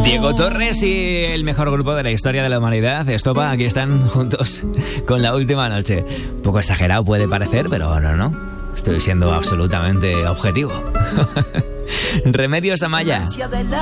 Diego Torres y el mejor grupo de la historia de la humanidad, Estopa, aquí están juntos con La Última Noche. Un poco exagerado puede parecer, pero no. Estoy siendo absolutamente objetivo. Remedios Amaya.